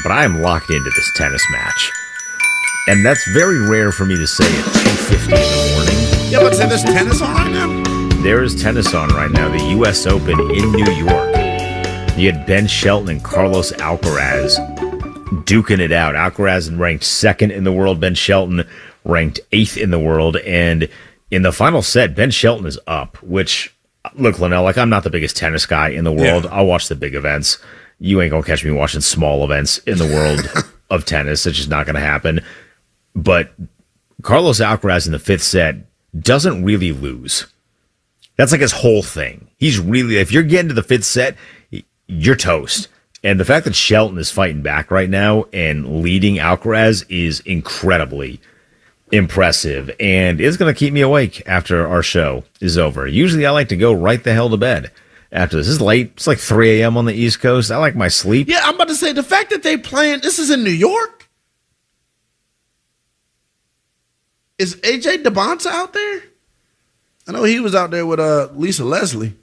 but I am locked into this tennis match. And that's very rare for me to say at 2:50 in the morning. Yeah, but say there's tennis on right now? There is tennis on right now, the U.S. Open in New York. You had Ben Shelton and Carlos Alcaraz duking it out. Alcaraz ranked second in the world. Ben Shelton ranked 8th in the world. And in the final set, Ben Shelton is up, which, look, Linnell, like, I'm not the biggest tennis guy in the world. Yeah. I'll watch the big events. You ain't going to catch me watching small events in the world of tennis. It's just not going to happen. But Carlos Alcaraz in the 5th set doesn't really lose. That's like his whole thing. He's really, if you're getting to the 5th set, you're toast. And the fact that Shelton is fighting back right now and leading Alcaraz is incredibly impressive. And it's going to keep me awake after our show is over. Usually I like to go right the hell to bed after this. This is late. It's like 3 a.m. on the East Coast. I like my sleep. Yeah, I'm about to say, the fact that they playing, this is in New York? Is AJ DeBonta out there? I know he was out there with Lisa Leslie.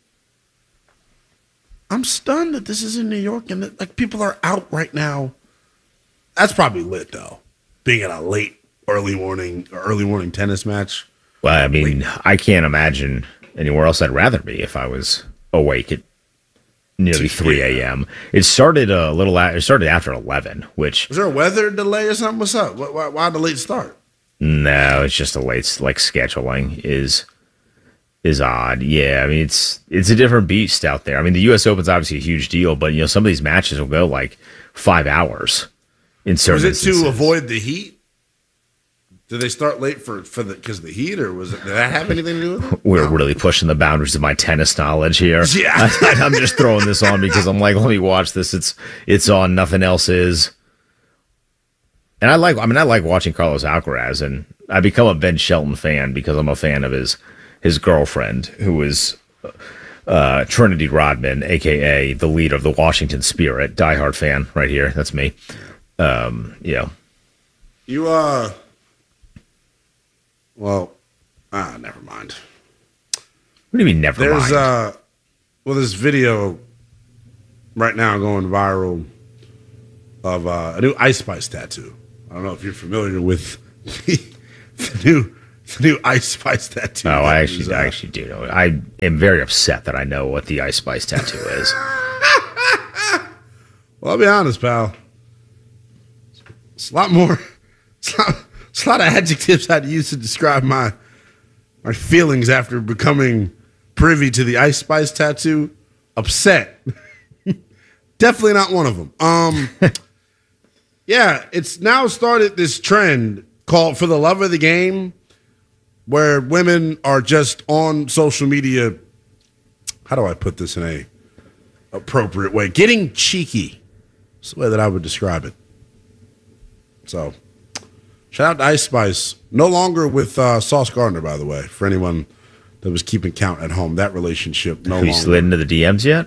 I'm stunned that this is in New York and that, like, people are out right now. That's probably lit, though, being at a early morning tennis match. Well, I mean, I can't imagine anywhere else I'd rather be if I was awake at nearly 3 a.m. It started it started after 11, which... Was there a weather delay or something? What's up? Why the late start? No, it's just a late, like, scheduling is odd. Yeah, I mean, it's a different beast out there. I mean, the U.S. Open's obviously a huge deal, but, you know, some of these matches will go like 5 hours in certain instances. Was it to avoid the heat? Did they start late because of the heat, or did that have anything to do with it? We're really pushing the boundaries of my tennis knowledge here. Yeah. I'm just throwing this on because I'm like, let me watch this. It's on, nothing else is. And I like watching Carlos Alcaraz, and I become a Ben Shelton fan because I'm a fan of his girlfriend, who is Trinity Rodman, a.k.a. the leader of the Washington Spirit. Diehard fan right here. That's me. Yeah. You, well, never mind. What do you mean, never mind? There's this video right now going viral of a new Ice Spice tattoo. I don't know if you're familiar with the new Ice Spice tattoo. Oh, I actually do know. I am very upset that I know what the Ice Spice tattoo is. Well, I'll be honest, pal. It's a lot more. It's a lot of adjectives I'd use to describe my feelings after becoming privy to the Ice Spice tattoo. Upset. Definitely not one of them. Yeah, it's now started this trend called For the Love of the Game, where women are just on social media. How do I put this in a appropriate way? Getting cheeky. That's the way that I would describe it. So, shout out to Ice Spice. No longer with Sauce Gardner, by the way, for anyone that was keeping count at home. That relationship no longer. Have you slid into the DMs yet?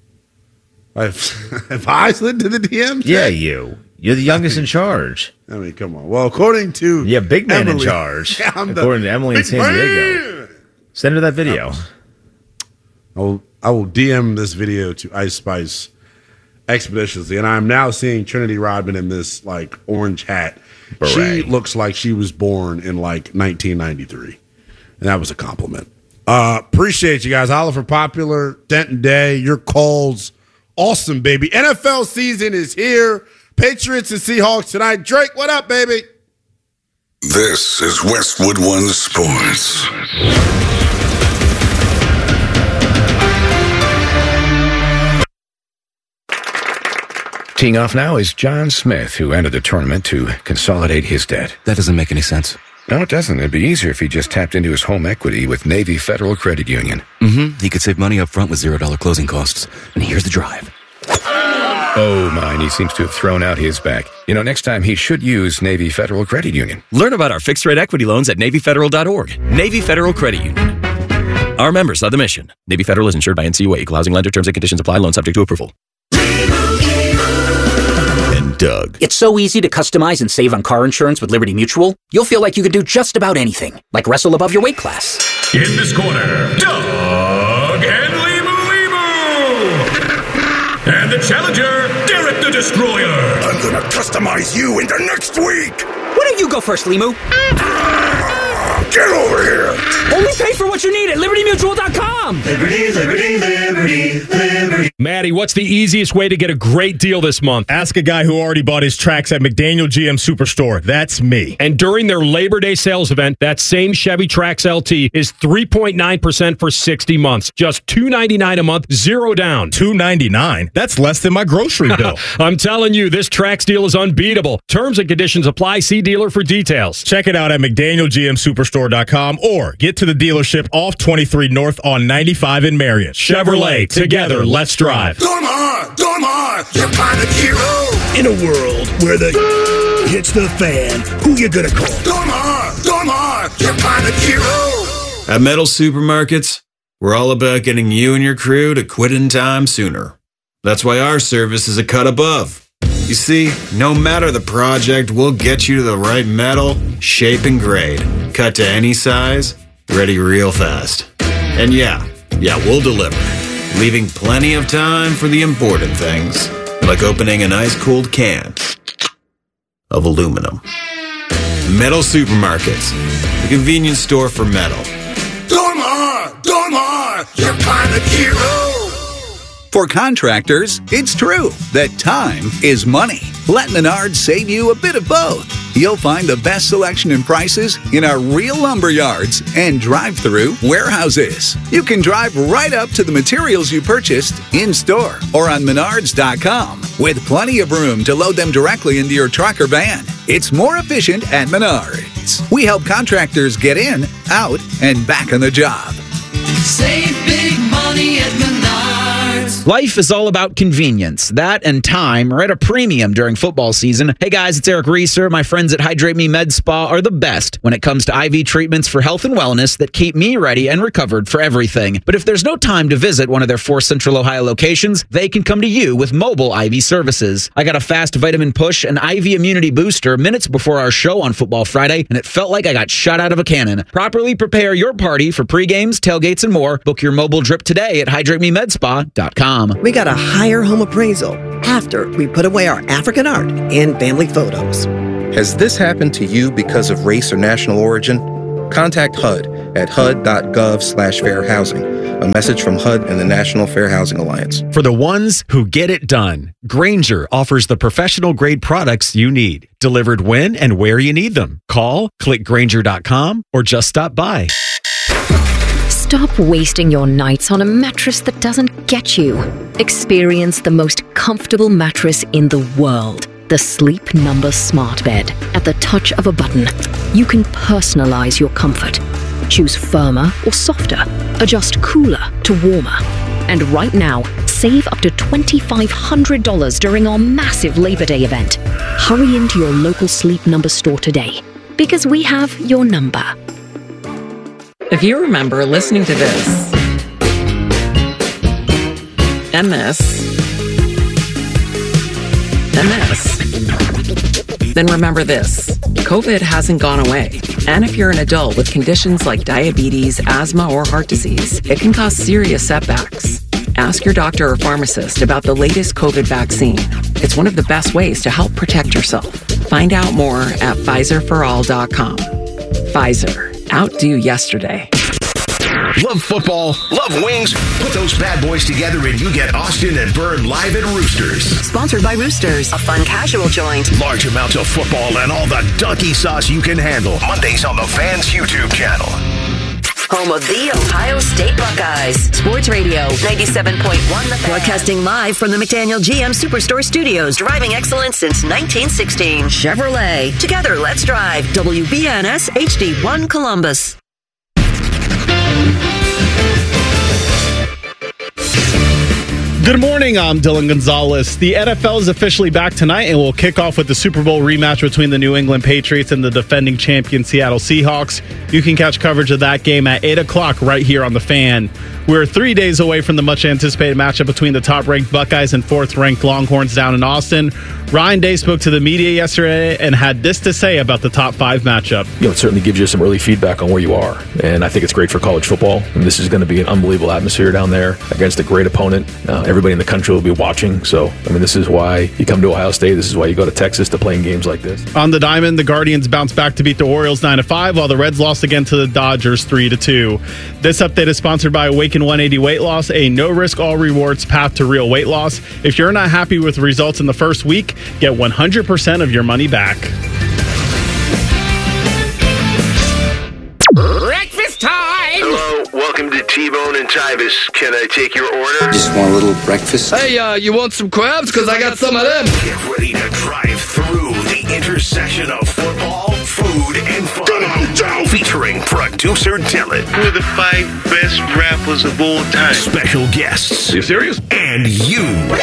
Have I slid into the DMs? Yeah, you. You're the youngest in charge. I mean, come on. Well, according to big man Emily, in charge. Yeah, according to Emily in San Diego. Send her that video. I will DM this video to Ice Spice expeditiously, and I'm now seeing Trinity Rodman in this like orange hat. Beret. She looks like she was born in like 1993, and that was a compliment. Appreciate you guys. Oliver Popular, Denton Day, your calls, awesome, baby. NFL season is here. Patriots and Seahawks tonight. Drake, what up, baby? This is Westwood One Sports. Teeing off now is John Smith, who entered the tournament to consolidate his debt. That doesn't make any sense. No, it doesn't. It'd be easier if he just tapped into his home equity with Navy Federal Credit Union. Mm-hmm. He could save money up front with $0 closing costs. And here's the drive. Oh, mine. He seems to have thrown out his back. You know, next time he should use Navy Federal Credit Union. Learn about our fixed-rate equity loans at NavyFederal.org. Navy Federal Credit Union. Our members of the mission. Navy Federal is insured by NCUA. Equal housing lender. Terms and conditions apply. Loan subject to approval. And Doug. It's so easy to customize and save on car insurance with Liberty Mutual. You'll feel like you could do just about anything, like wrestle above your weight class. In this corner, Doug and Limu. And the challenger, Derek Get the destroyer! I'm gonna customize you into next week! Why don't you go first, Limu? Get over here! Only pay for what you need at LibertyMutual.com. Liberty, liberty, liberty, liberty. Maddie, what's the easiest way to get a great deal this month? Ask a guy who already bought his tracks at McDaniel GM Superstore. That's me. And during their Labor Day sales event, that same Chevy Trax LT is 3.9% for 60 months. Just $299 a month, zero down. $299? That's less than my grocery bill. I'm telling you, this Trax deal is unbeatable. Terms and conditions apply. See dealer for details. Check it out at McDanielGMSuperstore.com or get to the dealership off 23 North on 95 in Marion. Chevrolet, together, let's drive. Dormar, you're pilot hero! In a world where the hits the fan, who you gonna call? Dormar, you're pilot hero! At Metal Supermarkets, we're all about getting you and your crew to quit in time sooner. That's why our service is a cut above. You see, no matter the project, we'll get you to the right metal, shape, and grade. Cut to any size, ready real fast. And yeah, we'll deliver. Leaving plenty of time for the important things, like opening an ice-cold can of aluminum. Metal Supermarkets, the convenience store for metal. Dormar, you're pilot hero! For contractors, it's true that time is money. Let Menards save you a bit of both. You'll find the best selection and prices in our real lumber yards and drive-through warehouses. You can drive right up to the materials you purchased in-store or on Menards.com with plenty of room to load them directly into your truck or van. It's more efficient at Menards. We help contractors get in, out, and back on the job. Save big money at Menards. Life is all about convenience. That and time are at a premium during football season. Hey guys, it's Eric Reeser. My friends at Hydrate Me Med Spa are the best when it comes to IV treatments for health and wellness that keep me ready and recovered for everything. But if there's no time to visit one of their 4 Central Ohio locations, they can come to you with mobile IV services. I got a fast vitamin push and IV immunity booster minutes before our show on Football Friday, and it felt like I got shot out of a cannon. Properly prepare your party for pre-games, tailgates, and more. Book your mobile drip today at HydrateMeMedSpa.com. We got a higher home appraisal after we put away our African art and family photos. Has this happened to you because of race or national origin? Contact HUD at hud.gov/fair housing. A message from HUD and the National Fair Housing Alliance. For the ones who get it done, Grainger offers the professional-grade products you need, delivered when and where you need them. Call, click Grainger.com, or just stop by. Stop wasting your nights on a mattress that doesn't get you. Experience the most comfortable mattress in the world. The Sleep Number Smart Bed. At the touch of a button, you can personalize your comfort. Choose firmer or softer. Adjust cooler to warmer. And right now, save up to $2,500 during our massive Labor Day event. Hurry into your local Sleep Number store today, because we have your number. If you remember listening to this, and this, and this, then remember this. COVID hasn't gone away. And if you're an adult with conditions like diabetes, asthma, or heart disease, it can cause serious setbacks. Ask your doctor or pharmacist about the latest COVID vaccine. It's one of the best ways to help protect yourself. Find out more at PfizerForAll.com. Pfizer. Outdo yesterday. Love football, love wings. Put those bad boys together and you get Austin and Byrne live at Roosters. Sponsored by Roosters, a fun casual joint. Large amounts of football and all the donkey sauce you can handle. Mondays on the Fans YouTube channel. Home of the Ohio State Buckeyes. Sports Radio 97.1 The Fan. Broadcasting live from the McDaniel GM Superstore Studios. Driving excellence since 1916. Chevrolet. Together, let's drive. WBNS HD1 Columbus. Good morning, I'm Dylan Gonzalez. The NFL is officially back tonight and will kick off with the Super Bowl rematch between the New England Patriots and the defending champion Seattle Seahawks. You can catch coverage of that game at 8 o'clock right here on The Fan. We're 3 days away from the much-anticipated matchup between the top-ranked Buckeyes and fourth-ranked Longhorns down in Austin. Ryan Day spoke to the media yesterday and had this to say about the top 5 matchup. It certainly gives you some early feedback on where you are, and I think it's great for college football. And this is going to be an unbelievable atmosphere down there against a great opponent. everybody in the country will be watching. So, I mean, this is why you come to Ohio State. This is why you go to Texas to play in games like this. On the diamond, the Guardians bounced back to beat the Orioles 9-5, while the Reds lost again to the Dodgers 3-2. This update is sponsored by Awaken 180 Weight Loss, a no-risk, all-rewards path to real weight loss. If you're not happy with results in the first week, get 100% of your money back. Breakfast time! Hello, welcome to T-Bone and Tyvis. Can I take your order? Just want a little breakfast. Hey, you want some crabs? Because I got some of them. Get ready to drive through the intersection of football, food, and fun. Featuring producer Dylan. Who are the 5 best rappers of all time? Special guests. Are you serious? And you.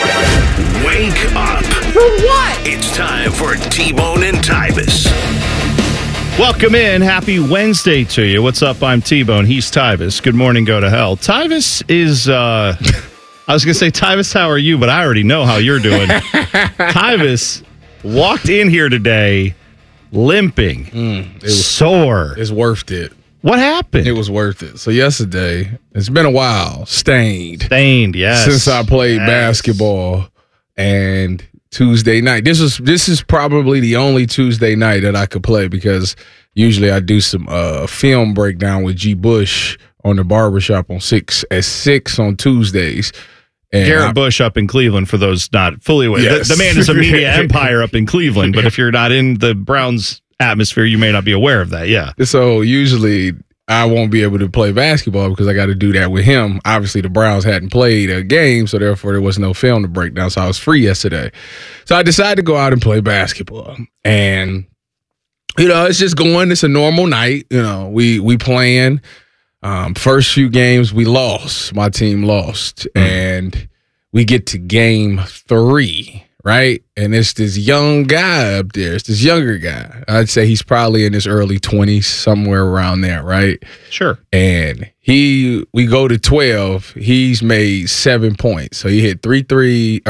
Wake up. For what? It's time for T-Bone and Tyvis. Welcome in. Happy Wednesday to you. What's up? I'm T-Bone. He's Tyvis. Good morning. Go to hell. Tyvis is, I was going to say, Tyvis, how are you? But I already know how you're doing. Tyvis walked in here today limping, It was sore. It's worth it. What happened? It was worth it. So yesterday, it's been a while, stained, yes. since I played basketball, and Tuesday night. This is probably the only Tuesday night that I could play because usually I do some film breakdown with G. Bush on the barbershop at 6 on Tuesdays. And Garrett Bush up in Cleveland, for those not fully aware. Yes. The man is a media empire up in Cleveland, but if you're not in the Browns atmosphere, you may not be aware of that. Yeah. So usually I won't be able to play basketball because I got to do that with him. Obviously, the Browns hadn't played a game, so therefore there was no film to break down. So I was free yesterday. So I decided to go out and play basketball. And, it's just going. It's a normal night. We playing. First few games, we lost. My team lost. And we get to game 3. Right? And it's this young guy up there. It's this younger guy. I'd say he's probably in his early 20s, somewhere around there, right? Sure. And we go to 12. He's made 7 points. So he hit 3 threes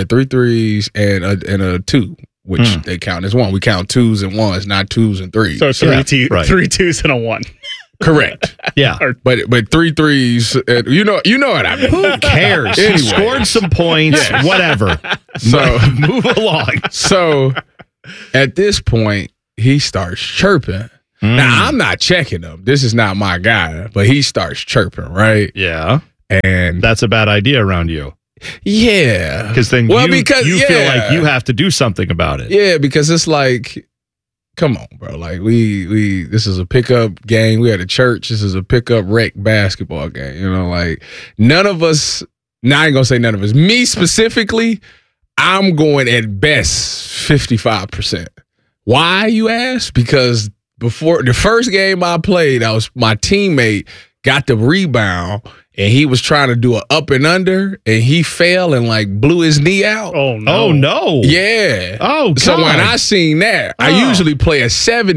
and a 2, which they count as 1. We count 2s and 1s, not 2s and 3s. So 3 2s and a 1. Correct. Yeah. But 3 threes, you know what I mean. Who cares? He scored some points, whatever. So move along. So at this point, he starts chirping. Now, I'm not checking him. This is not my guy, but he starts chirping, right? Yeah. And that's a bad idea around you. Yeah. Because then you feel like you have to do something about it. Yeah, because it's like, come on, bro. Like we this is a pickup game. We at a church. This is a pickup rec basketball game. Like none of us, I ain't gonna say none of us. Me specifically, I'm going at best 55%. Why, you ask? Because before the first game I played, my teammate got the rebound and he was trying to do an up and under and he fell and blew his knee out. Oh no. Oh no. Yeah. Oh God. So when I seen that, I usually play at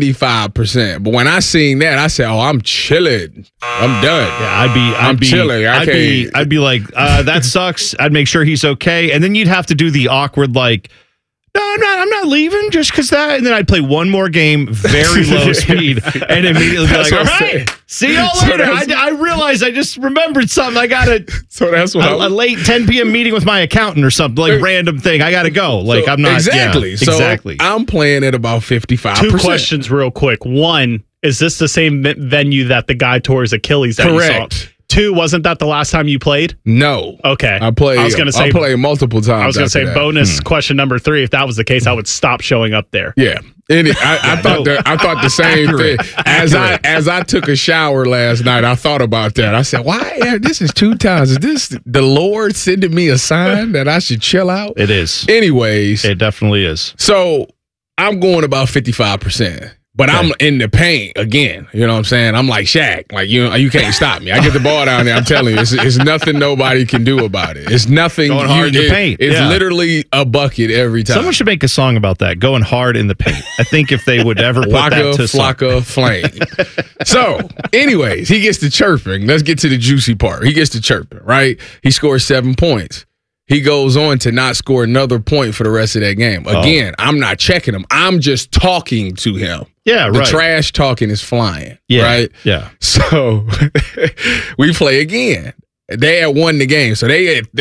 75%, but when I seen that, I said, "Oh, I'm chilling. I'm done." Yeah, I'm chilling. I'd be like, that sucks. I'd make sure he's okay, and then you'd have to do the awkward no, I'm not leaving just because that. And then I'd play one more game, very low speed, and immediately be like, all right, see y'all later. I realized I just remembered something. I got So that's what a late 10 p.m. meeting with my accountant or something, random thing. I got to go. I'm not. Exactly. Yeah, so exactly. I'm playing at about 55%. 2 questions real quick. 1, is this the same venue that the guy tore his Achilles at? Correct. 2, wasn't that the last time you played? No. Okay. I was going to say, I played multiple times. I was going to say bonus question number 3. If that was the case, I would stop showing up there. Yeah. I thought the same thing. As I took a shower last night, I thought about that. I said, why? This is 2 times. Is this the Lord sending me a sign that I should chill out? It is. Anyways. It definitely is. So I'm going about 55%. But okay. I'm in the paint again. You know what I'm saying? I'm like Shaq. You can't stop me. I get the ball down there. I'm telling you, it's nothing nobody can do about it. It's nothing. Going hard in the paint. It's literally a bucket every time. Someone should make a song about that. Going hard in the paint. I think if they would ever put that to Flocka Flame. So, anyways, he gets to chirping. Let's get to the juicy part. He gets to chirping, right? He scores 7 points. He goes on to not score another point for the rest of that game. Again, I'm not checking him. I'm just talking to him. Yeah, the right. trash talking is flying. Yeah, right? Yeah. So we play again. They had won the game, so they up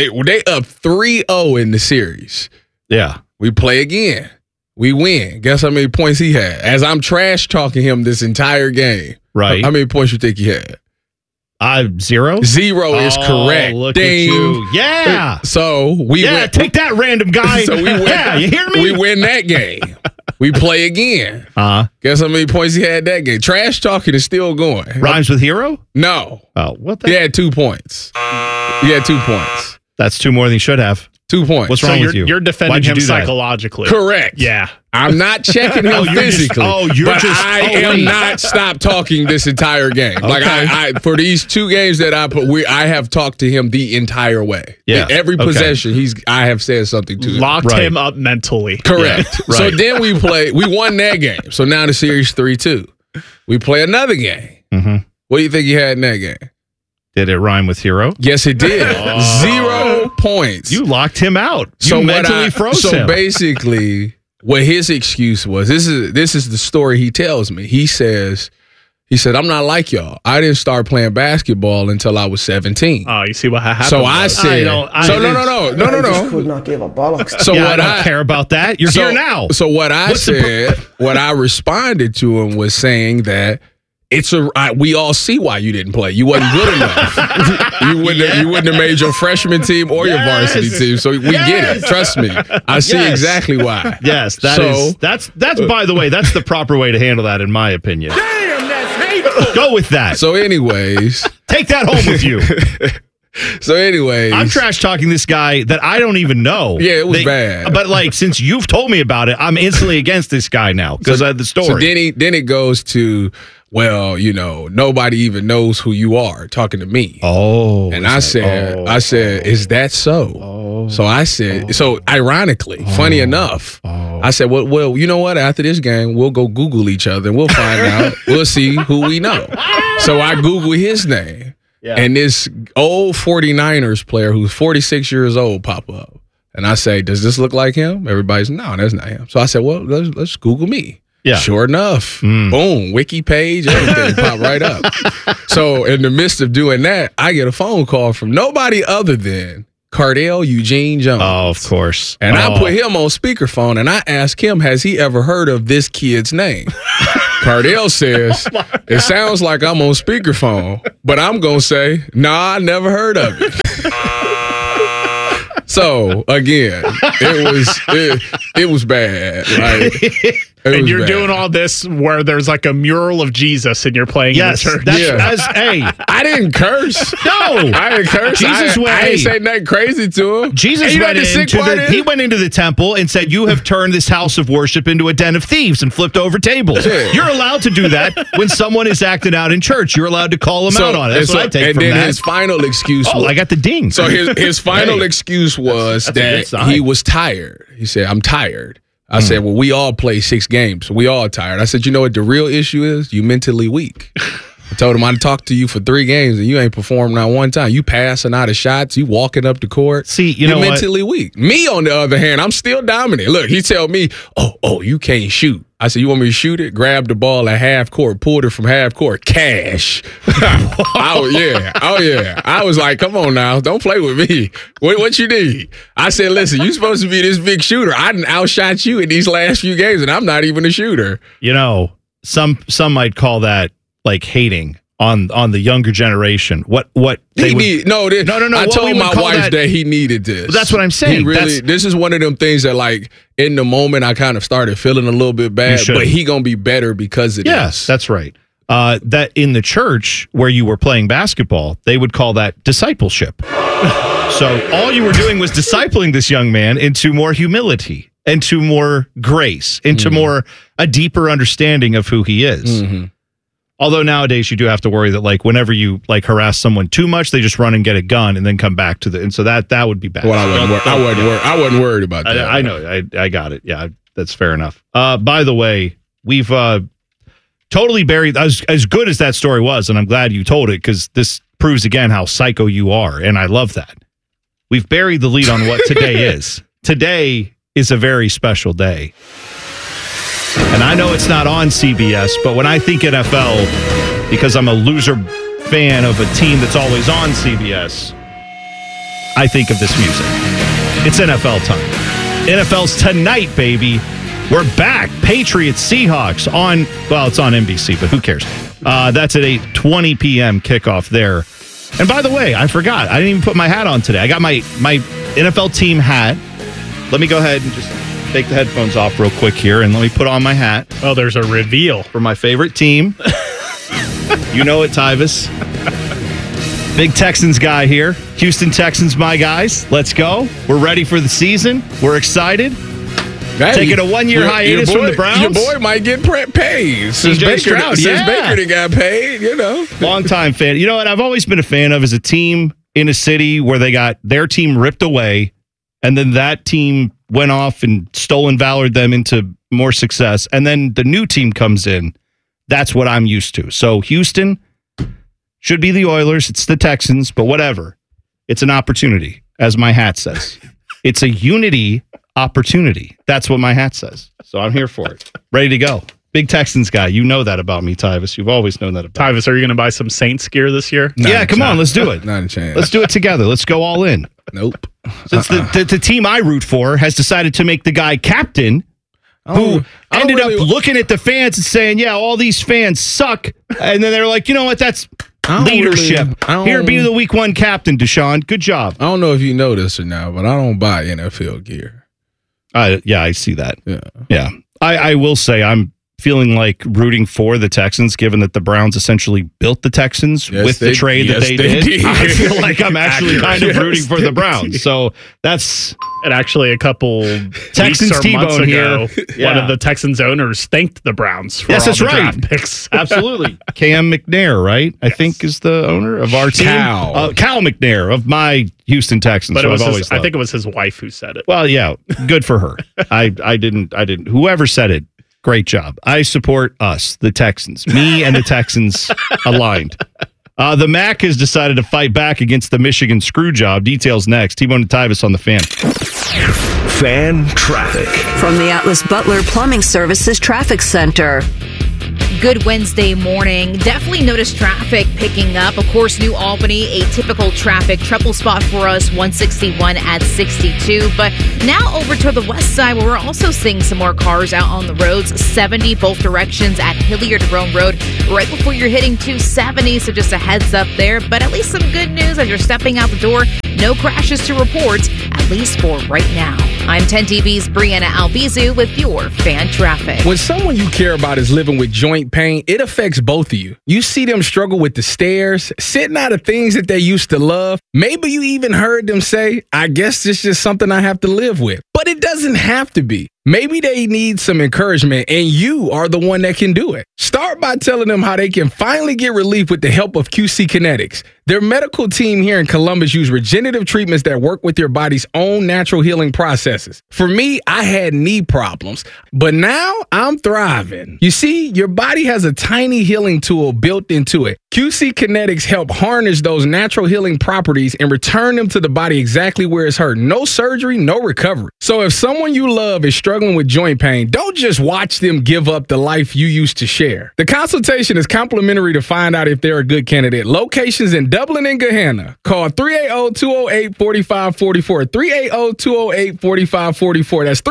3-0 in the series. Yeah, we play again. We win. Guess how many points he had? As I'm trash talking him this entire game. Right. How many points you think he had? 0. 0 is correct. Look Ding. at you. Yeah. So we win. Take that, random guy. So we win. Yeah, you hear me? We win that game. We play again. Guess how many points he had that game? Trash talking is still going. Rhymes with hero? No. Oh, what the? He had 2 points. He had 2 points. That's 2 more than he should have. 2 points. What's wrong with you? You're defending him psychologically. Correct. Yeah. I'm not checking him physically. I am not stopped talking this entire game. Okay. Like I for these 2 games that I have talked to him the entire way. Yeah. Every possession I have said something to him. Locked him up mentally. Correct. Yeah. So then we won that game. So now the series 3-2. We play another game. Mm-hmm. What do you think you had in that game? Did it rhyme with hero? Yes, it did. 0 points. You locked him out. You mentally froze him. So basically, what his excuse was, this is the story he tells me. He said, I'm not like y'all. I didn't start playing basketball until I was 17. Oh, you see what happened? So I said, no. I just could not give a bollocks. So I don't care about that. You're here now. So what I said, what I responded to him was saying that we all see why you didn't play. You wasn't good enough. You wouldn't have made your freshman team or your varsity team. So we get it. Trust me. I see exactly why. Yes, that's by the way, that's the proper way to handle that in my opinion. Damn, that's hateful. Go with that. So anyways, take that home with you. So anyways, I'm trash talking this guy that I don't even know. Yeah, it was bad. But like, since you've told me about it, I'm instantly against this guy now because of the story. So then it goes to, well, nobody even knows who you are talking to me. Oh. And I said, is that so? Oh. So I said, so ironically, funny enough, I said, well, you know what? After this game, we'll go Google each other and we'll find out. We'll see who we know. So I Google his name. Yeah. And this old 49ers player who's 46 years old pop up. And I say, does this look like him? Everybody's, no, that's not him. So I said, well, let's Google me. Yeah. Sure enough. Boom. Wiki page, everything popped right up. So in the midst of doing that, I get a phone call from nobody other than Cardell Eugene Jones. Oh, of course. And I put him on speakerphone and I asked him, has he ever heard of this kid's name? Cardell says, it sounds like I'm on speakerphone, but I'm going to say, nah, I never heard of it. So, again, it was bad. And you're doing all this where there's like a mural of Jesus and you're playing in the church. I didn't curse. No. I didn't curse. Jesus I ain't say nothing crazy to him. Jesus went into the temple and said, you have turned this house of worship into a den of thieves and flipped over tables. Yeah. You're allowed to do that when someone is acting out in church. You're allowed to call them out on it. That's what I take from that. And then his final excuse was, I got the ding. So his final excuse was that he was tired. He said, I'm tired. I said, well, we all play 6 games. So we all tired. I said, you know what the real issue is? You mentally weak. I told him I'd talk to you for 3 games and you ain't performed not one time. You passing out of shots. You walking up the court. See, you're mentally weak. Me, on the other hand, I'm still dominant. Look, he tell me, oh, you can't shoot. I said, you want me to shoot it? Grab the ball at half court, pulled it from half court, cash. Oh, yeah. I was like, come on now, don't play with me. What you need? I said, listen, you supposed to be this big shooter. I done outshot you in these last few games, and I'm not even a shooter. Some might call that like hating on the younger generation. What they need? No. I told my wife that he needed this. That's what I'm saying. This is one of them things that, like, in the moment, I kind of started feeling a little bit bad. But he gonna be better because of this. Yes, that's right. That in the church where you were playing basketball, they would call that discipleship. So all you were doing was discipling this young man into more humility, into more grace, into a deeper understanding of who he is. Mm-hmm. Although nowadays you do have to worry that, like, whenever you like harass someone too much, they just run and get a gun and then come back to and so that would be bad. Well, I wasn't worried about that. I know. I got it. Yeah, that's fair enough. By the way, we've totally buried as good as that story was, and I'm glad you told it because this proves again how psycho you are, and I love that. We've buried the lead on what today is. Today is a very special day. And I know it's not on CBS, but when I think NFL, because I'm a loser fan of a team that's always on CBS, I think of this music. It's NFL time. NFL's tonight, baby. We're back. Patriots, Seahawks on, well, it's on NBC, but who cares? That's at 8:20 p.m. kickoff there. And by the way, I forgot. I didn't even put my hat on today. I got my NFL team hat. Let me go ahead and just take the headphones off real quick here, and let me put on my hat. Oh, there's a reveal. For my favorite team. You know it, Tyvis. Big Texans guy here. Houston Texans, my guys. Let's go. We're ready for the season. We're excited. Hey, taking a one-year hiatus from the Browns. Your boy might get paid. Since CJ Stroud, Baker got paid, you know. Long-time fan. You know what I've always been a fan of is a team in a city where they got their team ripped away, and then that team went off and stolen valored them into more success, and then the new team comes in. That's what I'm used to. So Houston should be the Oilers. It's the Texans, but whatever. It's an opportunity, as my hat says. It's a unity opportunity. That's what my hat says. So I'm here for it. Ready to go. Big Texans guy. You know that about me, Tyvis. You've always known that about me. Tyvis, are you going to buy some Saints gear this year? Yeah, come on. Let's do it. Not a chance. Let's do it together. Let's go all in. Nope. Since the team I root for has decided to make the guy captain, who ended up looking at the fans and saying, yeah, all these fans suck. And then they're like, you know what? That's leadership. Here, be the week 1 captain, Deshaun. Good job. I don't know if you know this or not, but I don't buy NFL gear. Yeah, I see that. Yeah. I will say I'm feeling like rooting for the Texans, given that the Browns essentially built the Texans with the trade that they did. I feel like I'm actually kind of rooting for the Browns. So that's... And actually, a couple Texans weeks or months T-bone ago, here. one of the Texans owners thanked the Browns for Yes, all that's the right. draft picks. Absolutely. Cam McNair, right? I think is the owner of our team. Cal McNair of my Houston Texans. But so it was I've always I think it was his wife who said it. Well, yeah, good for her. I didn't. Whoever said it, great job. I support us, the Texans. Me and the Texans aligned. The MAC has decided to fight back against the Michigan screw job. Details next. T-Bone and Tyvis on the Fan. Fan traffic. From the Atlas Butler Plumbing Services Traffic Center. Good Wednesday morning. Definitely noticed traffic picking up. Of course, New Albany, a typical traffic trouble spot for us, 161 at 62. But now over to the west side, where we're also seeing some more cars out on the roads. 70 both directions at Hilliard Rome Road, right before you're hitting 270. So just a heads up there. But at least some good news as you're stepping out the door. No crashes to report, at least for right now. I'm 10 TV's Brianna Albizu with your fan traffic. When someone you care about is living with joint pain, it affects both of you. You see them struggle with the stairs, sitting out of things that they used to love. Maybe you even heard them say, I guess it's just something I have to live with. But it doesn't have to be. Maybe they need some encouragement, and you are the one that can do it. Start by telling them how they can finally get relief with the help of QC Kinetics. Their medical team here in Columbus use regenerative treatments that work with your body's own natural healing processes. For me, I had knee problems, but now I'm thriving. You see, your body has a tiny healing tool built into it. QC Kinetics help harness those natural healing properties and return them to the body exactly where it's hurt. No surgery, no recovery. So if someone you love is struggling with joint pain, don't just watch them give up the life you used to share. The consultation is complimentary to find out if they're a good candidate. Locations in Dublin and Gahanna. Call 380-208-4544. 380-208-4544. That's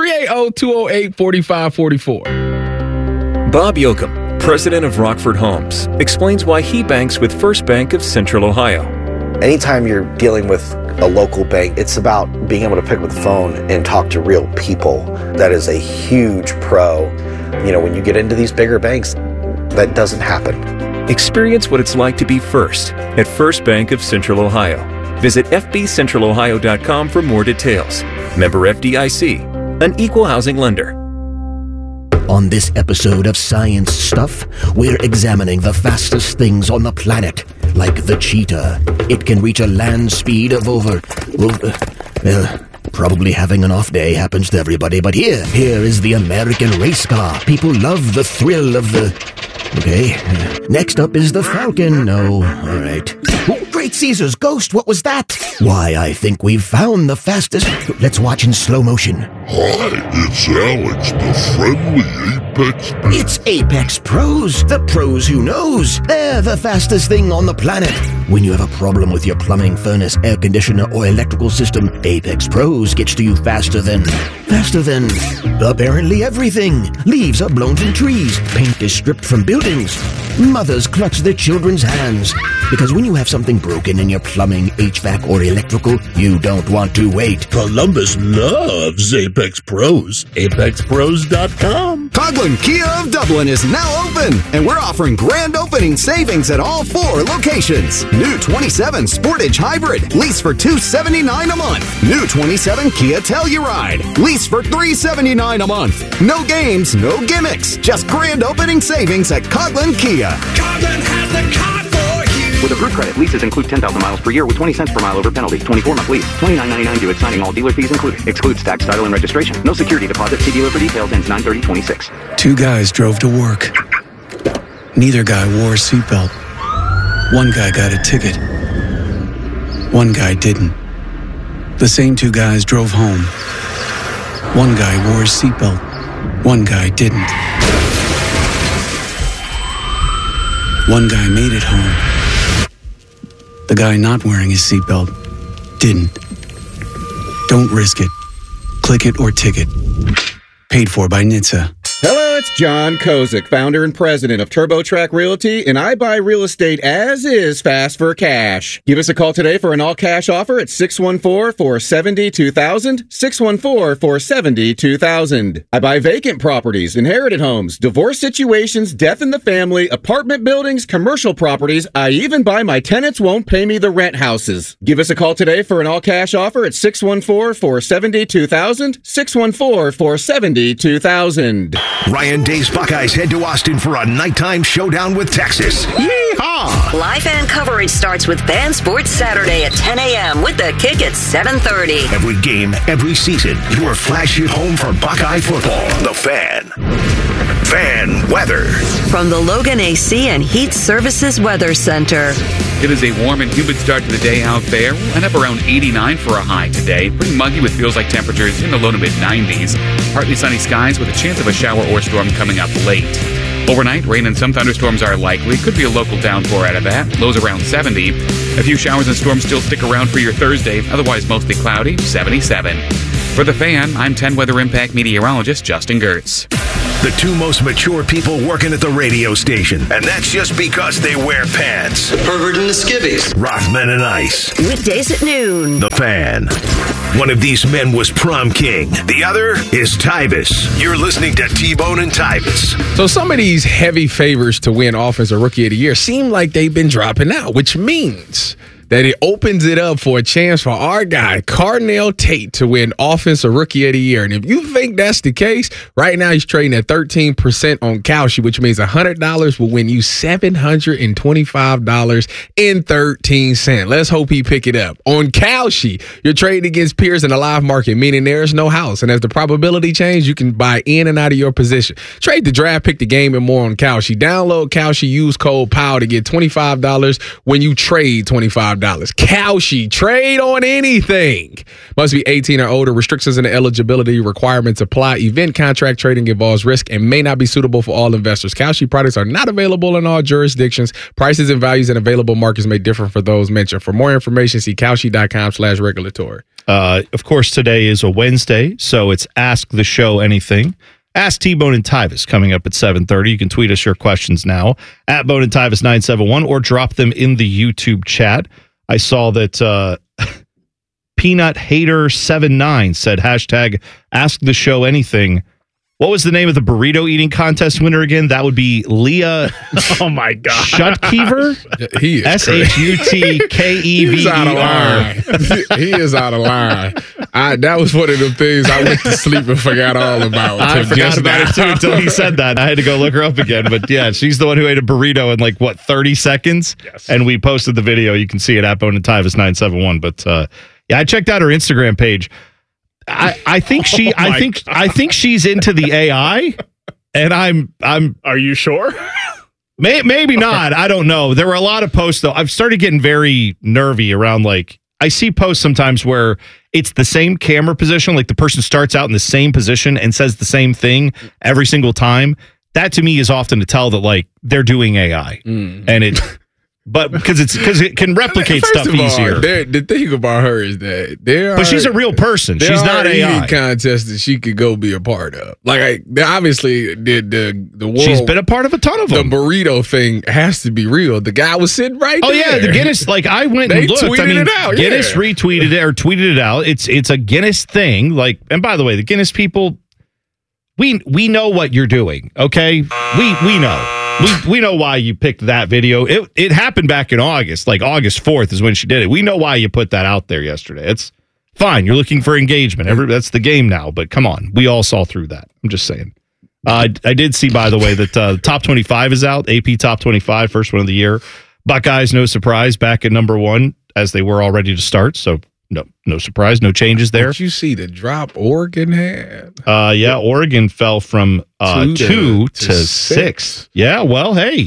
380-208-4544. Bob Yoakum, president of Rockford Homes, explains why he banks with First Bank of Central Ohio. Anytime you're dealing with a local bank, it's about being able to pick up the phone and talk to real people. That is a huge pro. You know, when you get into these bigger banks, that doesn't happen. Experience what it's like to be first at First Bank of Central Ohio. Visit fbcentralohio.com for more details. Member FDIC, an equal housing lender. On this episode of Science Stuff, we're examining the fastest things on the planet, like the cheetah. It can reach a land speed of probably having an off day happens to everybody, but here is the American race car. People love the thrill of the... Okay, next up is the Falcon. No, all right. Great Caesar's ghost, what was that? Why, I think we've found the fastest. Let's watch in slow motion. Hi, it's Alex, the friendly Apex. It's Apex Pros, the pros who knows. They're the fastest thing on the planet. When you have a problem with your plumbing, furnace, air conditioner, or electrical system, Apex Pros gets to you faster than apparently everything. Leaves are blown from trees. Paint is stripped from buildings. Mothers clutch their children's hands. Because when you have something broken in your plumbing, HVAC, or electrical, you don't want to wait. Columbus loves Apex Pros. ApexPros.com. Coghlan Kia of Dublin is now open, and we're offering grand opening savings at all 4 locations. New 27 Sportage Hybrid, lease for $279 a month. New 27 Kia Telluride, lease for $379 a month. No games, no gimmicks, just grand opening savings at Coghlan Kia. Coghlan has the car for you. With approved credit, leases include 10,000 miles per year with 20 cents per mile over penalty. 24-month lease. $29.99 due at signing. All dealer fees included. Excludes tax, title, and registration. No security deposit. See dealer for details. Ends 9/30/26. 2 guys drove to work. Neither guy wore a seatbelt. One guy got a ticket. One guy didn't. The same 2 guys drove home. One guy wore a seatbelt. One guy didn't. One guy made it home. The guy not wearing his seatbelt didn't. Don't risk it. Click it or ticket. Paid for by NHTSA. Hello, it's John Kozik, founder and president of TurboTrack Realty, and I buy real estate as is fast for cash. Give us a call today for an all-cash offer at 614-470-2000, 614-470-2000. I buy vacant properties, inherited homes, divorce situations, death in the family, apartment buildings, commercial properties. I even buy my tenants won't pay me the rent houses. Give us a call today for an all-cash offer at 614-470-2000, 614-470-2000. Ryan Day's Buckeyes head to Austin for a nighttime showdown with Texas. Yeehaw! Live fan coverage starts with Fan Sports Saturday at 10 a.m. with the kick at 7:30. Every game, every season, your flagship home for Buckeye football. The Fan. Fan weather. From the Logan AC and Heat Services Weather Center. It is a warm and humid start to the day out there. We'll end up around 89 for a high today. Pretty muggy with feels like temperatures in the low to mid 90s. Partly sunny skies with a chance of a shower or storm coming up late. Overnight, rain and some thunderstorms are likely. Could be a local downpour out of that. Lows around 70. A few showers and storms still stick around for your Thursday. Otherwise, mostly cloudy, 77. For The Fan, I'm 10 Weather Impact meteorologist Justin Gertz. The 2 most mature people working at the radio station. And that's just because they wear pants. The pervert and the skivvies. Rothman and Ice. Weekdays at noon. The Fan. One of these men was prom king. The other is Tyvis. You're listening to T-Bone and Tyvis. So some of these heavy favors to win Offensive Rookie of the Year seem like they've been dropping out, which means that it opens it up for a chance for our guy, Carnell Tate, to win Offensive Rookie of the Year. And if you think that's the case, right now he's trading at 13% on Kalshi, which means $100 will win you $725.13. Let's hope he pick it up. On Kalshi, you're trading against peers in the live market, meaning there's no house. And as the probability changes, you can buy in and out of your position. Trade the draft, pick the game, and more on Kalshi. Download Kalshi, use code POW to get $25 when you trade $25. Kalshi, trade on anything. Must be 18 or older. Restrictions and eligibility requirements apply. Event contract trading involves risk and may not be suitable for all investors. Kalshi products are not available in all jurisdictions. Prices and values in available markets may differ for those mentioned. For more information, see Kalshi.com/regulatory. Of course, today is a Wednesday, so it's Ask the Show Anything. Ask T-Bone and Tyvis coming up at 7:30. You can tweet us your questions now at Bone and Tyvis 971 or drop them in the YouTube chat. I saw that Peanut Hater 79 said hashtag Ask the Show Anything. What was the name of the burrito eating contest winner again? That would be Leah. Oh my God, Shutkever. He is Shutkever. He's out of line. He is out of line. That was one of the things I went to sleep and forgot all about. I forgot about it too until he said that. I had to go look her up again. But yeah, she's the one who ate a burrito in 30 seconds. Yes. And we posted the video. You can see it at Bone and Tyvis 971. But yeah, I checked out her Instagram page. I think I think she's into the AI, and I'm. Are you sure? Maybe not. I don't know. There were a lot of posts, though. I've started getting very nervy around, like, I see posts sometimes where it's the same camera position, like the person starts out in the same position and says the same thing every single time. That to me is often to tell that, like, they're doing AI. And it... But because it can replicate stuff easier. The thing about her is that but she's a real person. She's not AI. Contests that she could go be a part of. Like, obviously, the world. She's been a part of a ton of them. The burrito thing has to be real. The guy was sitting right there. Oh yeah, the Guinness. Like, I went and looked. Tweeted it out. Guinness retweeted it or tweeted it out. It's a Guinness thing. Like, and by the way, the Guinness people, we know what you're doing. Okay, we know. We know why you picked that video. It happened back in August, like August 4th is when she did it. We know why you put that out there yesterday. It's fine. You're looking for engagement. That's the game now, but come on. We all saw through that. I'm just saying. I did see, by the way, that Top 25 is out. AP Top 25, first one of the year. Buckeyes, no surprise, back at number 1 as they were all ready to start. So no surprise, no changes there. Did you see the drop Oregon had? Yeah, Oregon fell from 2 to 6. Yeah, well, hey,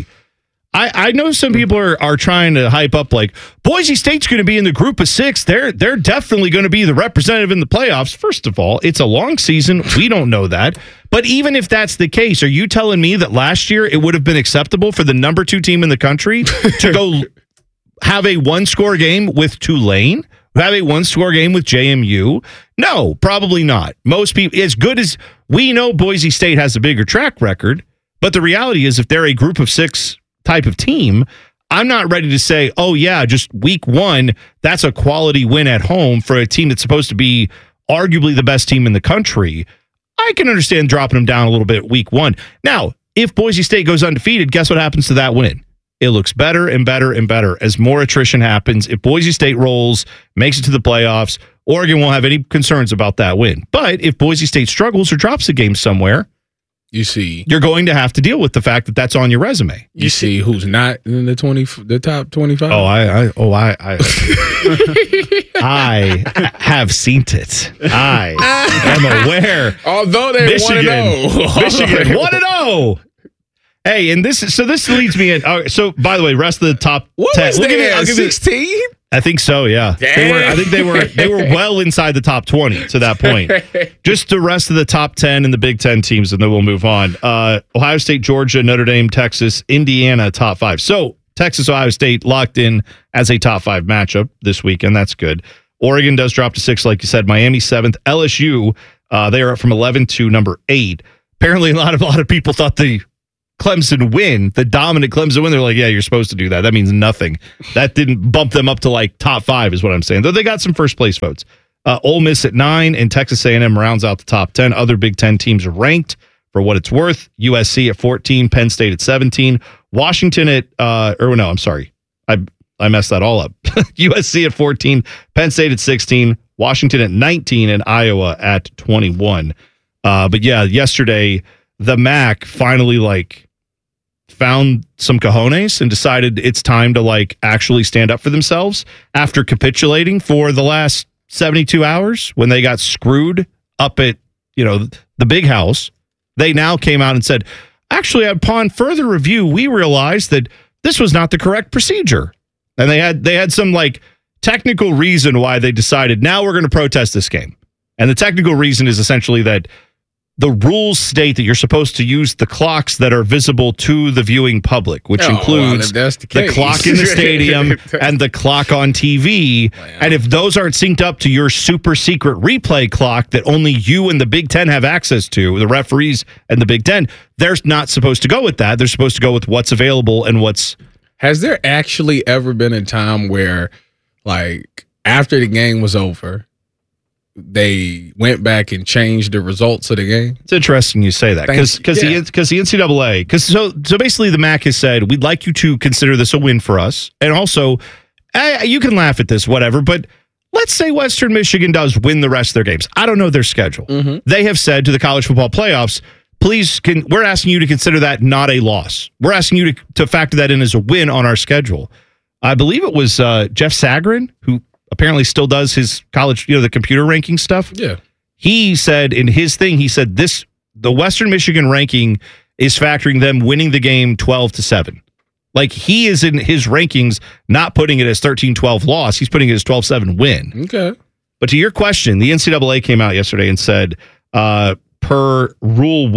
I know some people are trying to hype up like Boise State's going to be in the group of 6. They're definitely going to be the representative in the playoffs. First of all, it's a long season. We don't know that. But even if that's the case, are you telling me that last year it would have been acceptable for the number 2 team in the country to go have a 1-score game with Tulane? Have a 1-score game with JMU? No, probably not. Most people, as good as we know, Boise State has a bigger track record, but the reality is if they're a group of 6 type of team, I'm not ready to say, oh yeah, just week 1, that's a quality win at home for a team that's supposed to be arguably the best team in the country. I can understand dropping them down a little bit week 1. Now, if Boise State goes undefeated, guess what happens to that win? It looks better and better and better as more attrition happens. If Boise State rolls, makes it to the playoffs, Oregon won't have any concerns about that win. But if Boise State struggles or drops a game somewhere, you're going to have to deal with the fact that that's on your resume. You see who's not in the top 25? I have seen it. I am aware. Although they Michigan 1-0. Michigan 1-0. Hey, and this leads me in. So, by the way, rest of the top 10. Was they 16? I think so. Yeah, I think they were well inside the top 20 to that point. Just the rest of the top 10 and the Big Ten teams, and then we'll move on. Ohio State, Georgia, Notre Dame, Texas, Indiana, top 5. So Texas, Ohio State locked in as a top 5 matchup this weekend. That's good. Oregon does drop to 6, like you said. Miami 7th. LSU, they are up from 11 to number 8. Apparently, a lot of people thought the Clemson win, the dominant Clemson win, they're like, yeah, you're supposed to do that. That means nothing. That didn't bump them up to like top 5 is what I'm saying. Though they got some first place votes. Ole Miss at 9 and Texas A&M rounds out the top 10. Other Big Ten teams are ranked for what it's worth. USC at 14, Penn State at 17, Washington at, I'm sorry. I messed that all up. USC at 14, Penn State at 16, Washington at 19, and Iowa at 21. But yeah, yesterday, the MAC finally found some cojones and decided it's time to actually stand up for themselves after capitulating for the last 72 hours when they got screwed up at, the big house. They now came out and said, actually, upon further review, we realized that this was not the correct procedure. And they had some technical reason why they decided now we're going to protest this game. And the technical reason is essentially that the rules state that you're supposed to use the clocks that are visible to the viewing public, which includes the clock in the stadium and the clock on TV. Wow. And if those aren't synced up to your super secret replay clock that only you and the Big Ten have access to, the referees and the Big Ten, they're not supposed to go with that. They're supposed to go with what's available and what's... Has there actually ever been a time where, after the game was over, they went back and changed the results of the game? It's interesting you say that because the NCAA, so basically the MAC has said, we'd like you to consider this a win for us. And also, you can laugh at this, whatever, but let's say Western Michigan does win the rest of their games. I don't know their schedule. Mm-hmm. They have said to the college football playoffs, please, we're asking you to consider that not a loss. We're asking you to factor that in as a win on our schedule. I believe it was Jeff Sagarin, who apparently still does his college, the computer ranking stuff. Yeah. He said in his thing, the Western Michigan ranking is factoring them winning the game 12-7. Like, he is in his rankings not putting it as 13-12 loss. He's putting it as 12-7 win. Okay. But to your question, the NCAA came out yesterday and said, per Rule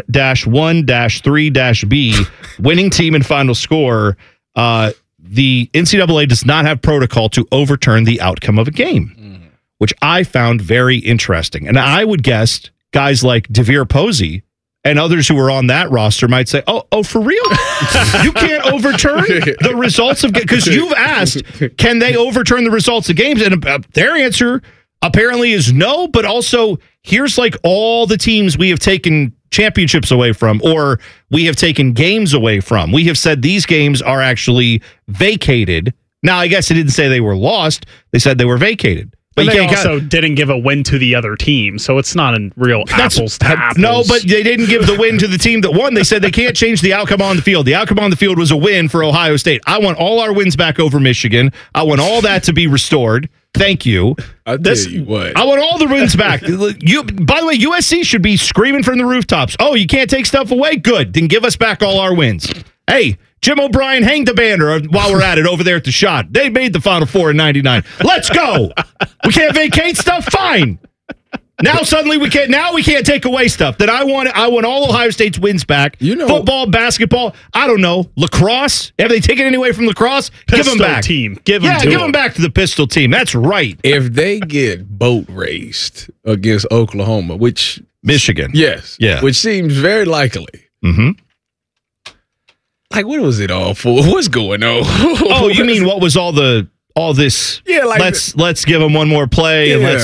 1-1-3-B, winning team and final score, the NCAA does not have protocol to overturn the outcome of a game, which I found very interesting. And I would guess guys like DeVere Posey and others who were on that roster might say, oh, for real? You can't overturn the results of games? Because you've asked, can they overturn the results of games? And their answer apparently is no, but also here's like all the teams we have taken championships away from, or we have taken games away from. We have said these games are actually vacated. Now, I guess it didn't say they were lost. They said they were vacated. But they also didn't give a win to the other team, so it's not a real apples to apples. No, but they didn't give the win to the team that won. They said they can't change the outcome on the field. The outcome on the field was a win for Ohio State. I want all our wins back over Michigan. I want all that to be restored. Thank you. I'll tell you what. I want all the wins back. By the way, USC should be screaming from the rooftops. Oh, you can't take stuff away? Good. Then give us back all our wins. Hey, Jim O'Brien, hang the banner while we're at it over there at the Shot. They made the Final Four in '99. Let's go. We can't vacate stuff? Fine. Now suddenly we can't. Now we can't take away stuff. Then I want all Ohio State's wins back. Football, basketball. I don't know. Lacrosse. Have they taken any away from lacrosse? Give them back. Team. Give them back to the pistol team. That's right. If they get boat raced against Oklahoma, which Michigan, yes, yeah, which seems very likely. Mm-hmm. Like, what was it all for? What's going on? Oh, you mean what was all this? Yeah, like let's give them one more play and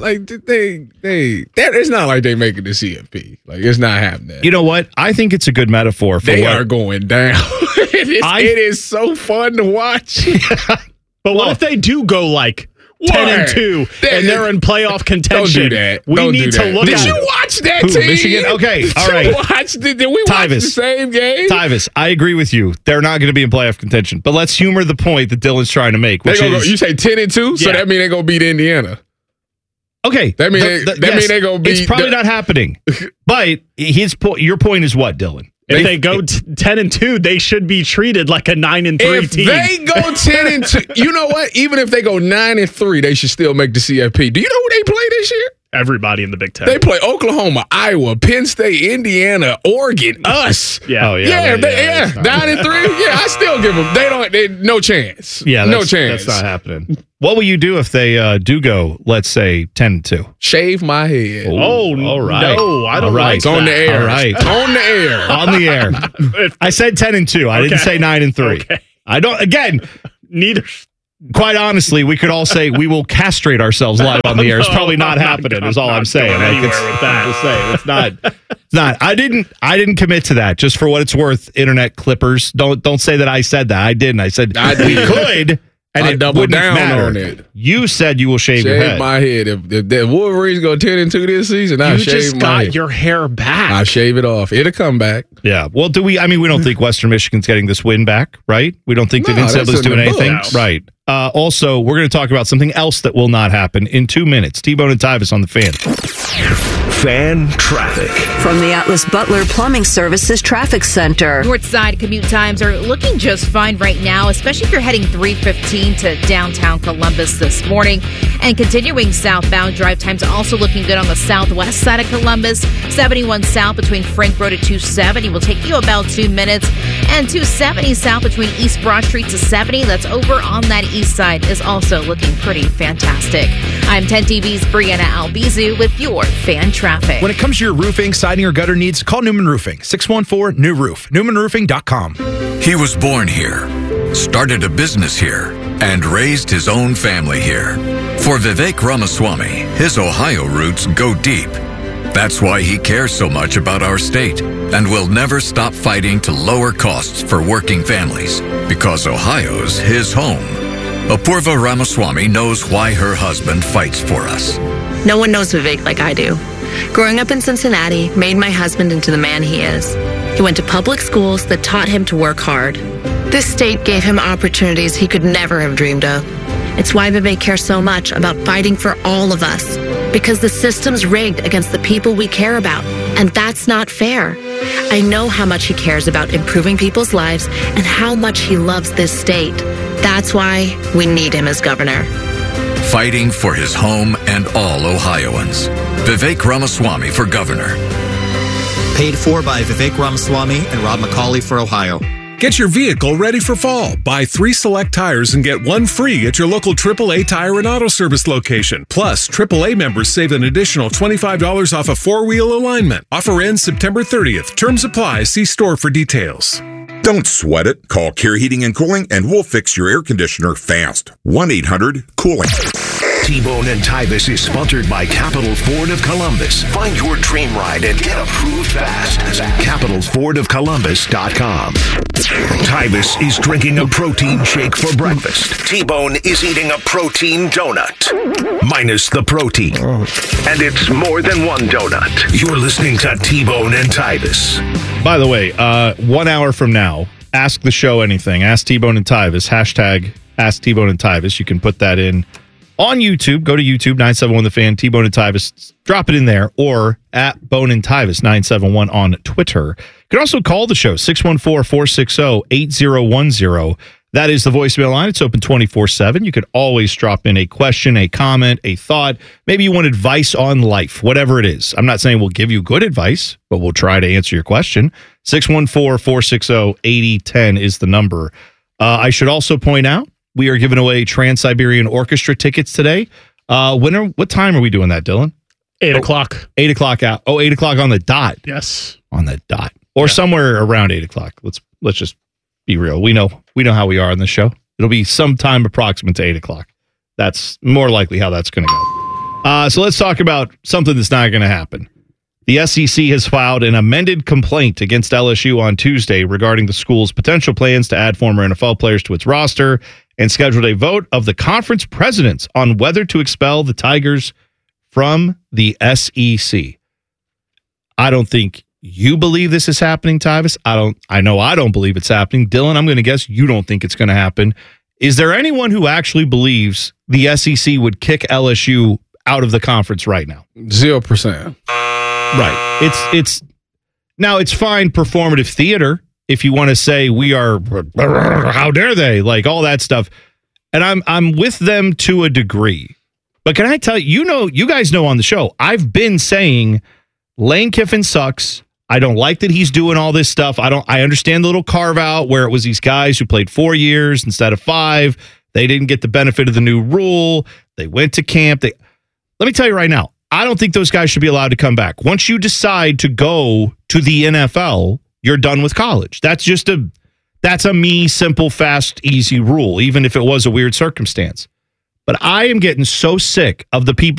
it's not like they making the CFP. Like, it's not happening. You know what? I think it's a good metaphor for they are going down. It is so fun to watch. But what if they do go like 10-2 and they're in playoff contention? Don't do that. We need to look at it. Did you watch that Who, team? Michigan? Okay, all right. Did we watch the same game? Tyvis, I agree with you. They're not going to be in playoff contention. But let's humor the point that Dylan's trying to make. Which is, you say 10-2, so that means they're going to beat Indiana. Okay. That means they're going to beat. It's probably not happening. But your point is what, Dylan? If they go 10-2, they should be treated like a 9-3 team. If they go 10-2, you know what? Even if they go 9-3, they should still make the CFP. Do you know who they play this year? Everybody in the Big Ten. They play Oklahoma, Iowa, Penn State, Indiana, Oregon, us. Yeah. 9-3. Yeah, I still give them. They no chance. Yeah, no chance. That's not happening. What will you do if they do go, let's say, 10-2? Shave my head. Oh, all right. No, I don't like It's on the air. All right. On the air. On the air. I said 10-2. I didn't say 9-3. Okay. I don't. Again, neither. Quite honestly, we could all say we will castrate ourselves live on the air. It's probably not happening. Is all I'm saying. It's not. I didn't commit to that. Just for what it's worth, internet clippers. Don't say that I said that. I didn't. I said we could. And I it doubled down matter. on it. You said you will shave your head. My head. If the Wolverines go 10-2 this season, I shave my head. You just got your hair back. I shave it off. It'll come back. Yeah. Well, we don't think Western Michigan's getting this win back, right? We don't think that NCAA's doing anything. Books. Right. Also, we're going to talk about something else that will not happen in 2 minutes. T-Bone and Tyvis on the Fan. Fan traffic. From the Atlas Butler Plumbing Services Traffic Center. North side commute times are looking just fine right now, especially if you're heading 315 to downtown Columbus this morning. And continuing southbound, drive times also looking good on the southwest side of Columbus. 71 south between Frank Road to 270 will take you about 2 minutes. And 270 south between East Broad Street to 70, that's over on that east side, is also looking pretty fantastic. I'm 10 TV's Brianna Albizu with your Fan Traffic. When it comes to your roofing, siding, or gutter needs, call Newman Roofing. 614-NEW-ROOF. NewmanRoofing.com. He was born here, started a business here, and raised his own family here. For Vivek Ramaswamy, his Ohio roots go deep. That's why he cares so much about our state and will never stop fighting to lower costs for working families, because Ohio's his home. Apurva Ramaswamy knows why her husband fights for us. No one knows Vivek like I do. Growing up in Cincinnati made my husband into the man he is. He went to public schools that taught him to work hard. This state gave him opportunities he could never have dreamed of. It's why Vivek cares so much about fighting for all of us, because the system's rigged against the people we care about, and that's not fair. I know how much he cares about improving people's lives and how much he loves this state. That's why we need him as governor. Fighting for his home and all Ohioans. Vivek Ramaswamy for governor. Paid for by Vivek Ramaswamy and Rob McCauley for Ohio. Get your vehicle ready for fall. Buy 3 select tires and get 1 free at your local AAA Tire and Auto Service location. Plus, AAA members save an additional $25 off a 4-wheel alignment. Offer ends September 30th. Terms apply. See store for details. Don't sweat it. Call Care Heating and Cooling and we'll fix your air conditioner fast. 1-800-COOLING. T-Bone and Tyvis is sponsored by Capital Ford of Columbus. Find your dream ride and get approved fast at CapitalFordOfColumbus.com. Tyvis is drinking a protein shake for breakfast. T-Bone is eating a protein donut, minus the protein. And it's more than one donut. You're listening to T-Bone and Tyvis. By the way, 1 hour from now, ask the show anything. Ask T-Bone and Tyvis. Hashtag Ask T-Bone and Tyvis. You can put that in on YouTube. Go to YouTube, 971 The Fan, T-Bone and Tyvis. Drop it in there, or at Bone and Tyvis, 971 on Twitter. You can also call the show, 614-460-8010. That is the voicemail line. It's open 24/7. You can always drop in a question, a comment, a thought. Maybe you want advice on life, whatever it is. I'm not saying we'll give you good advice, but we'll try to answer your question. 614-460-8010 is the number. I should also point out, we are giving away Trans-Siberian Orchestra tickets today. What time are we doing that, Dylan? 8 o'clock. 8 o'clock out. 8 o'clock on the dot. Yes. On the dot. Or somewhere around 8 o'clock. Let's just be real. We know how we are on this show. It'll be sometime approximate to 8 o'clock. That's more likely how that's going to go. So let's talk about something that's not going to happen. The SEC has filed an amended complaint against LSU on Tuesday regarding the school's potential plans to add former NFL players to its roster and scheduled a vote of the conference presidents on whether to expel the Tigers from the SEC. I don't think you believe this is happening, Tyvis. I know I don't believe it's happening. Dylan, I'm going to guess you don't think it's going to happen. Is there anyone who actually believes the SEC would kick LSU out of the conference right now? 0%. Right. It's fine performative theater if you want to say we are, how dare they, like all that stuff. And I'm with them to a degree. But can I tell you, you guys know on the show, I've been saying Lane Kiffin sucks. I don't like that he's doing all this stuff. I understand the little carve out where it was these guys who played 4 years instead of 5. They didn't get the benefit of the new rule. They went to camp. Let me tell you right now, I don't think those guys should be allowed to come back. Once you decide to go to the NFL, you're done with college. That's a me, simple, fast, easy rule, even if it was a weird circumstance. But I am getting so sick of the people